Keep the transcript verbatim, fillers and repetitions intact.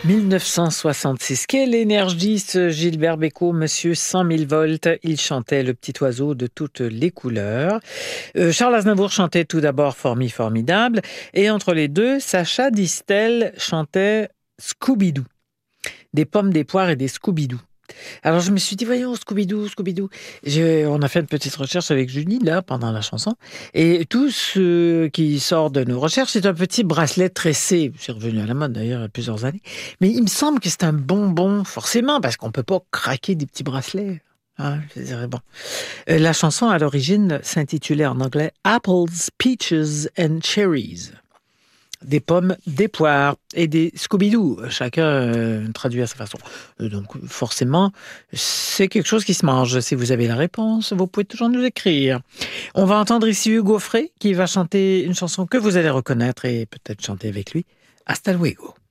mille neuf cent soixante-six. Quelle énergie ce Gilbert Bécaud, monsieur cent mille volts. Il chantait Le petit oiseau de toutes les couleurs. Euh, Charles Aznavour chantait tout d'abord Formi formidable. Et entre les deux, Sacha Distel chantait Scooby-Doo. Des pommes, des poires et des Scooby-Doo. Alors je me suis dit, voyons, Scooby-Doo, Scooby-Doo. Je- on a fait une petite recherche avec Julie, là, pendant la chanson. Et tout ce qui sort de nos recherches, c'est un petit bracelet tressé. C'est revenu à la mode, d'ailleurs, il y a plusieurs années. Mais il me semble que c'est un bonbon, forcément, parce qu'on peut pas craquer des petits bracelets. Hein, je dirais, bon. Euh, La chanson, à l'origine, s'intitulait en anglais Apples, Peaches and Cherries. Des pommes, des poires et des Scooby-Doo. Chacun euh, traduit à sa façon. Euh, donc, forcément, c'est quelque chose qui se mange. Si vous avez la réponse, vous pouvez toujours nous écrire. On va entendre ici Hugo Frey qui va chanter une chanson que vous allez reconnaître et peut-être chanter avec lui. Hasta luego.